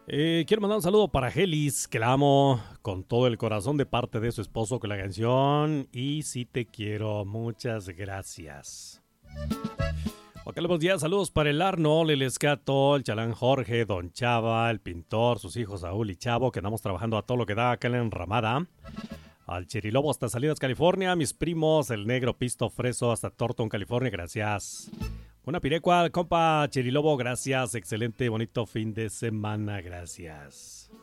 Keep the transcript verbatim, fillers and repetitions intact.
Eh, quiero mandar un saludo para Gelis, que la amo con todo el corazón de parte de su esposo con la canción Y si te quiero, muchas gracias. Ok, buenos días, saludos para el Arnold, el Escato, el Chalán Jorge, Don Chava, el pintor, sus hijos Saúl y Chavo, que andamos trabajando a todo lo que da acá en la enramada. Al Chirilobo hasta Salinas, California, mis primos, el Negro Pisto Freso hasta Thornton, California, gracias. Una pirecua, compa Chirilobo, gracias, excelente, bonito fin de semana, gracias.